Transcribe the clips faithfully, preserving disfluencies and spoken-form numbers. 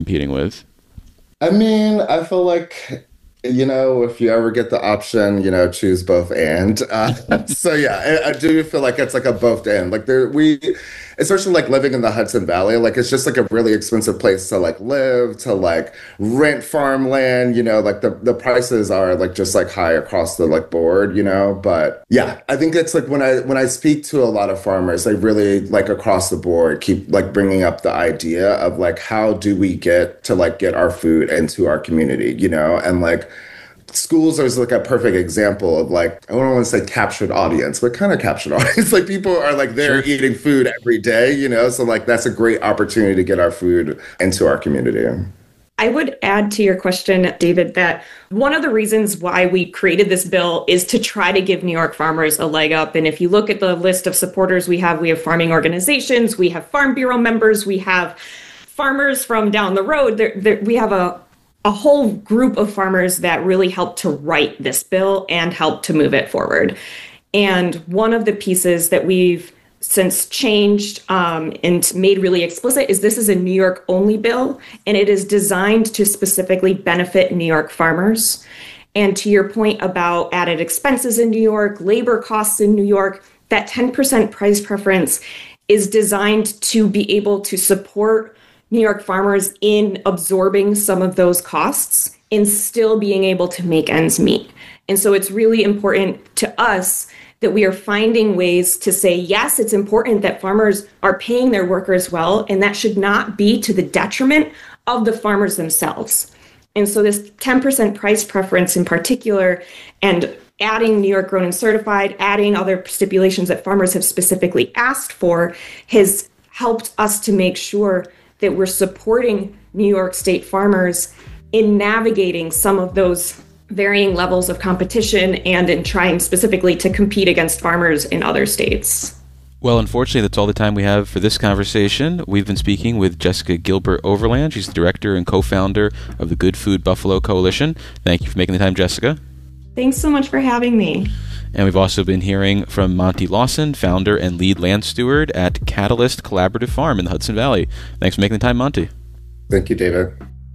competing with? I mean, I feel like, you know, if you ever get the option, you know, choose both and. Uh, so yeah, I, I do feel like it's like a both and. Like there, we, especially like living in the Hudson Valley, like it's just like a really expensive place to like live, to like rent farmland. You know, like the the prices are like just like high across the like board. You know, but yeah, I think it's like when I when I speak to a lot of farmers, they really like across the board keep like bringing up the idea of like how do we get to like get our food into our community. You know, and like schools are like a perfect example of like, I don't want to say captured audience, but kind of captured audience. Like people are like there Sure. eating food every day, you know? So like that's a great opportunity to get our food into our community. I would add to your question, David, that one of the reasons why we created this bill is to try to give New York farmers a leg up. And if you look at the list of supporters we have, we have farming organizations, we have Farm Bureau members, we have farmers from down the road. There, there, we have a a whole group of farmers that really helped to write this bill and help to move it forward. And one of the pieces that we've since changed um, and made really explicit is this is a New York only bill, and it is designed to specifically benefit New York farmers. And to your point about added expenses in New York, labor costs in New York, that ten percent price preference is designed to be able to support New York farmers in absorbing some of those costs and still being able to make ends meet. And so it's really important to us that we are finding ways to say, yes, it's important that farmers are paying their workers well, and that should not be to the detriment of the farmers themselves. And so this ten percent price preference in particular, and adding New York grown and certified, adding other stipulations that farmers have specifically asked for, has helped us to make sure that we're supporting New York State farmers in navigating some of those varying levels of competition and in trying specifically to compete against farmers in other states. Well, unfortunately, that's all the time we have for this conversation. We've been speaking with Jessica Gilbert Overland. She's the director and co-founder of the Good Food Buffalo Coalition. Thank you for making the time, Jessica. Thanks so much for having me. And we've also been hearing from Monty Lawson, founder and lead land steward at Catalyst Collaborative Farm in the Hudson Valley. Thanks for making the time, Monty. Thank you, David.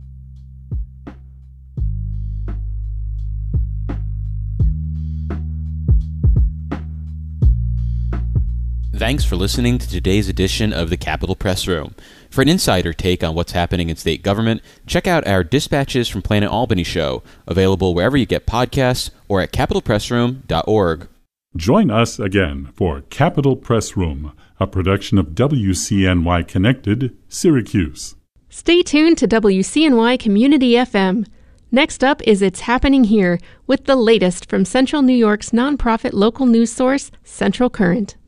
Thanks for listening to today's edition of the Capitol Press Room. For an insider take on what's happening in state government, check out our Dispatches from Planet Albany show, available wherever you get podcasts or at capitol press room dot org. Join us again for Capitol Press Room, a production of W C N Y Connected, Syracuse. Stay tuned to W C N Y Community F M. Next up is It's Happening Here, with the latest from Central New York's nonprofit local news source, Central Current.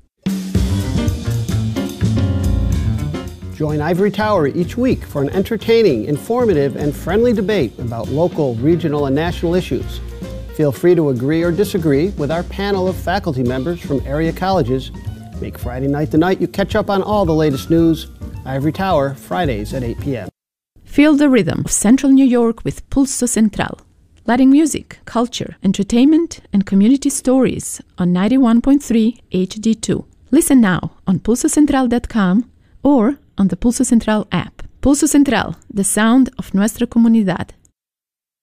Join Ivory Tower each week for an entertaining, informative, and friendly debate about local, regional, and national issues. Feel free to agree or disagree with our panel of faculty members from area colleges. Make Friday night the night you catch up on all the latest news. Ivory Tower, Fridays at eight p.m. Feel the rhythm of Central New York with Pulso Central. Letting music, culture, entertainment, and community stories on ninety-one point three H D two. Listen now on pulso central dot com or on the Pulso Central app. Pulso Central, the sound of nuestra comunidad.